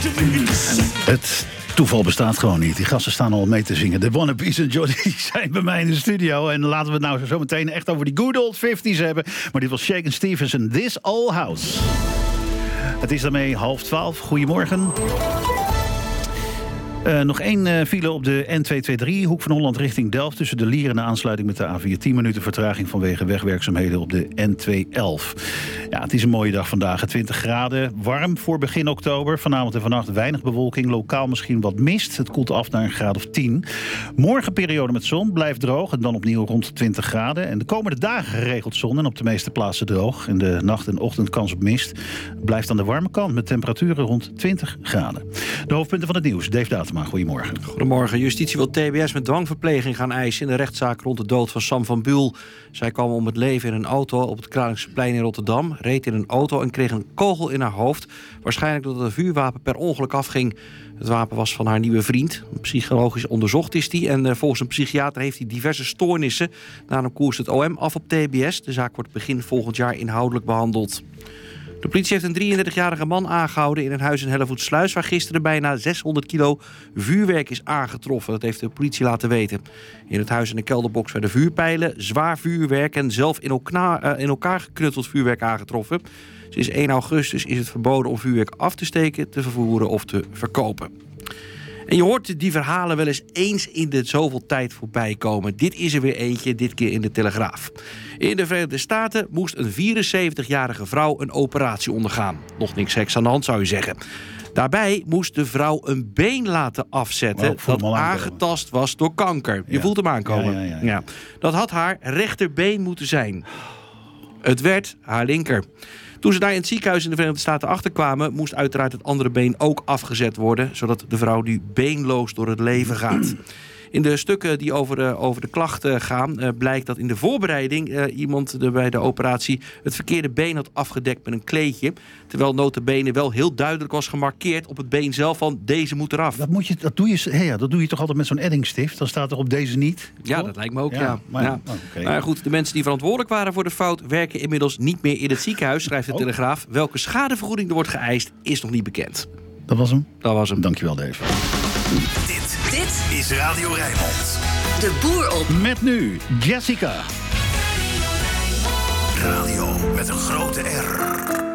Het toeval bestaat gewoon niet. Die gasten staan al mee te zingen. De Wannabes en Jordy zijn bij mij in de studio. En laten we het nou zo meteen echt over die good old 50s hebben. Maar dit was Shakin' Stevens en This Old House. Het is daarmee 11:30. Goedemorgen. Nog één file op de N223, Hoek van Holland richting Delft... tussen de Lier en de aansluiting met de A4. 10 minuten vertraging vanwege wegwerkzaamheden op de N211. Ja, het is een mooie dag vandaag. 20 graden, warm voor begin oktober. Vanavond en vannacht weinig bewolking, lokaal misschien wat mist. Het koelt af naar een graad of 10. Morgen periode met zon, blijft droog en dan opnieuw rond 20 graden. En de komende dagen geregeld zon en op de meeste plaatsen droog. In de nacht en ochtend kans op mist. Blijft aan de warme kant met temperaturen rond 20 graden. De hoofdpunten van het nieuws, Dave Datema. Goedemorgen. Goedemorgen. Justitie wil TBS met dwangverpleging gaan eisen in de rechtszaak rond de dood van Sam van Buul. Zij kwam om het leven in een auto op het Kralingsplein in Rotterdam, reed in een auto en kreeg een kogel in haar hoofd. Waarschijnlijk doordat een vuurwapen per ongeluk afging. Het wapen was van haar nieuwe vriend. Psychologisch onderzocht is hij en volgens een psychiater heeft hij diverse stoornissen. Daarom koerst het OM af op TBS. De zaak wordt begin volgend jaar inhoudelijk behandeld. De politie heeft een 33-jarige man aangehouden in een huis in Hellevoetsluis... waar gisteren bijna 600 kilo vuurwerk is aangetroffen. Dat heeft de politie laten weten. In het huis en de kelderbox werden vuurpijlen, zwaar vuurwerk... en zelf in elkaar geknutseld vuurwerk aangetroffen. Sinds 1 augustus is het verboden om vuurwerk af te steken, te vervoeren of te verkopen. En je hoort die verhalen wel eens in de zoveel tijd voorbij komen. Dit is er weer eentje, dit keer in de Telegraaf. In de Verenigde Staten moest een 74-jarige vrouw een operatie ondergaan. Nog niks geks aan de hand, zou je zeggen. Daarbij moest de vrouw een been laten afzetten dat aangetast was door kanker. Je voelt hem aankomen. Ja. Dat had haar rechterbeen moeten zijn. Het werd haar linker. Toen ze daar in het ziekenhuis in de Verenigde Staten achterkwamen, moest uiteraard het andere been ook afgezet worden, zodat de vrouw nu beenloos door het leven gaat. In de stukken die over de klachten gaan, blijkt dat in de voorbereiding iemand bij de operatie het verkeerde been had afgedekt met een kleedje. Terwijl nota bene wel heel duidelijk was gemarkeerd op het been zelf van deze moet eraf. Dat doe je toch altijd met zo'n eddingstift? Dan staat er op deze niet? Ja, dat lijkt me ook, ja. Maar goed, de mensen die verantwoordelijk waren voor de fout werken inmiddels niet meer in het ziekenhuis, schrijft de Telegraaf. Welke schadevergoeding er wordt geëist is nog niet bekend. Dat was hem? Dat was hem. Dankjewel, Dave. Dit is Radio Rijnmond. De boer op. Met nu Jessica. Radio met een grote R.